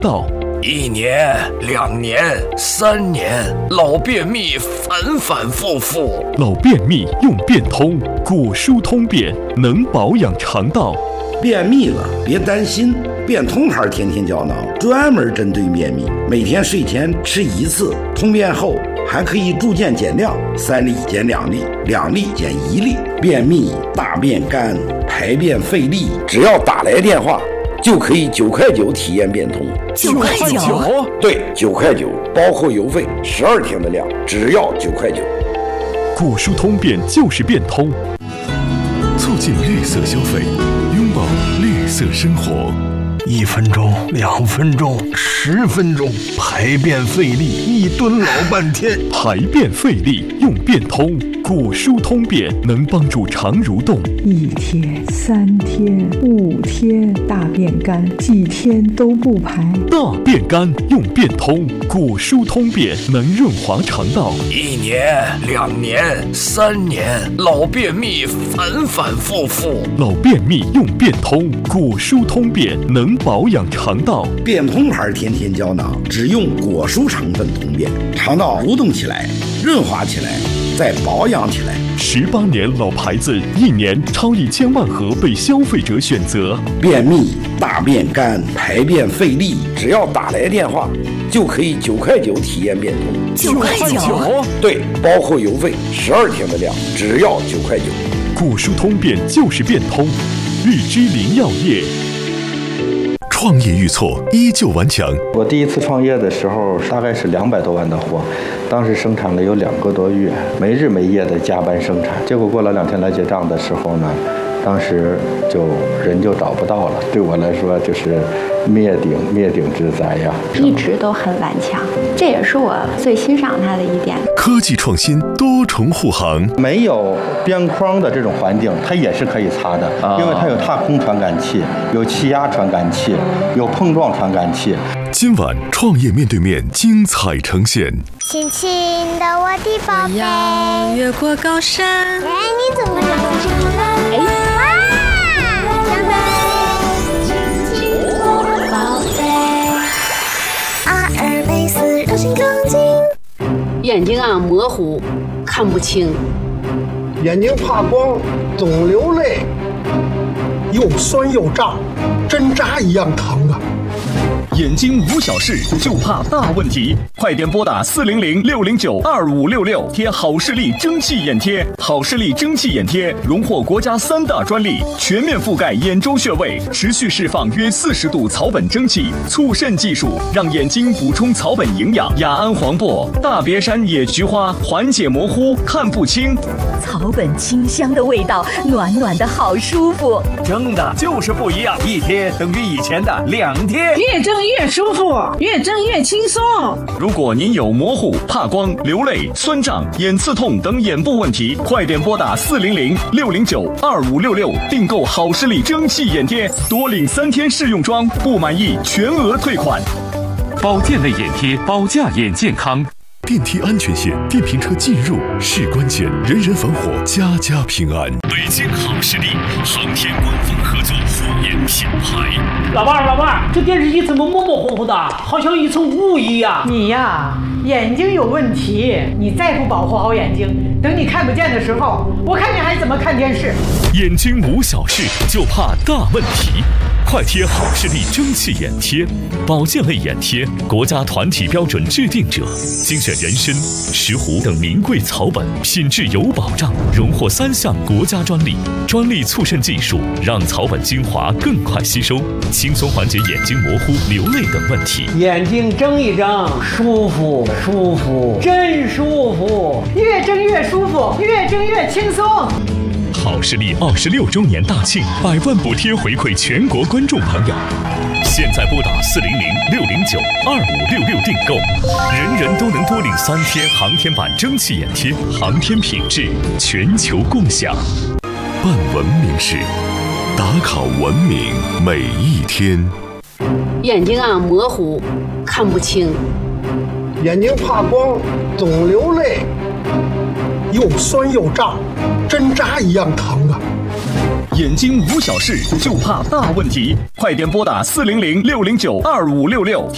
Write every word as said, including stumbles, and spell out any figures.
到。 一年、两年、三年，老便秘反反复复。 老便秘用便通，果蔬通便能保养肠道。 便秘了别担心，便通牌天天胶囊专门针对便秘，每天睡前吃一次，通便后还可以逐渐减量，三粒减两粒，两粒减一粒。便秘、大便干、排便费力，只要打来电话就可以九块九体验便通。 九块九？ 对，九块九，包括邮费，十二天的量，只要九块九。 果蔬通便就是便通， 促进绿色消费，拥抱绿色生活。 一分钟，两分钟，十分钟，排便费力，一蹲老半天。 排便费力用便通，果蔬通便能帮助肠蠕动。 一天、三天、五天，大便干，几天都不排。 大便干用便通，果蔬通便能润滑肠道。 一年、两年、三年，老便秘反反复复。 老便秘用便通，果蔬通便能保养肠道。 便通牌天天胶囊只用果蔬成分通便，肠道蠕动起来，润滑起来，再保养起来。 十八年老牌子，一年超一千万盒被消费者选择。 便秘、大便干、排便费力，只要打来电话就可以九块九体验便通。 九块九？ 对，包括邮费，十二天的量，只要九块九。 果蔬通便就是便通，日之林药业。 创业遇挫依旧顽强。 我第一次创业的时候，大概是两百多万的货，当时生产了有两个多月，没日没夜的加班生产。结果过了两天来结账的时候呢，当时就人就找不到了。对我来说就是灭顶灭顶之灾呀！ 一直都很顽强，这也是我最欣赏他的一点。 科技创新，多重护航， 没有边框的这种环境，它也是可以擦的，因为它有踏空传感器，有气压传感器，有碰撞传感器。 今晚创业面对面精彩呈现。 亲亲的我的宝贝， 我要越过高山。 哎，你怎么长这么了？哎，哇，长得亲亲我的宝贝。阿尔卑斯柔性钢筋。 眼睛啊模糊，看不清。 眼睛怕光，总流泪，又酸又胀，针扎一样疼啊。 眼睛无小事，就怕大问题。快点拨打四零零六零九二五六六，贴好视力蒸汽眼贴。好视力蒸汽眼贴荣获国家三大专利，全面覆盖眼周穴位，持续释放约四十度草本蒸汽，促渗技术让眼睛补充草本营养。雅安黄柏、大别山野菊花缓解模糊看不清。 草本清香的味道，暖暖的好舒服。 蒸的就是不一样，一贴等于以前的两贴。 越蒸越舒服，越蒸越轻松。 如果您有模糊、怕光、流泪、酸胀、眼刺痛等眼部问题，快点拨打四零零六零九二五六六订购好视力蒸汽眼贴，多领三天试用装，不满意全额退款。 保健类眼贴，保驾眼健康。 电梯安全线，电瓶车进入是关键，人人防火，家家平安。 北京好视力，航天官方合作护眼品牌。 老伴儿，老伴儿，这电视机怎么模模糊糊的，好像一层雾一样？ 你呀，眼睛有问题，你再不保护好眼睛，等你看不见的时候，我看你还怎么看电视？ 眼睛无小事，就怕大问题。快贴好视力蒸汽眼贴，保健类眼贴，国家团体标准制定者，精选人参、石斛等名贵草本，品质有保障，荣获三项国家专利。专利促渗技术让草本精华更快吸收，轻松缓解眼睛模糊、流泪等问题。 眼睛睁一睁，舒服舒服，真舒服， 越睁越舒服，越睁越轻松。 好视力二十六周年大庆，百万补贴回馈全国观众朋友。现在拨打四零零六零九二五六六订购，人人都能多领三天航天版蒸汽眼贴，航天品质全球共享。办文明事，打卡文明每一天。 眼睛啊模糊，看不清。 眼睛怕光，总流泪，又酸又胀，针扎一样疼啊！ 眼睛无小事，就怕大问题。快点拨打四零零六零九二五六六。